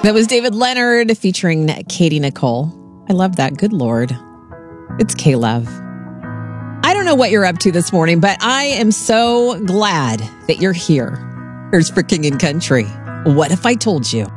That was David Leonard featuring Katie Nicole. I love that. Good Lord. It's K-Love. I don't know what you're up to this morning, but I am so glad that you're here. Here's for King and Country. What if I told you?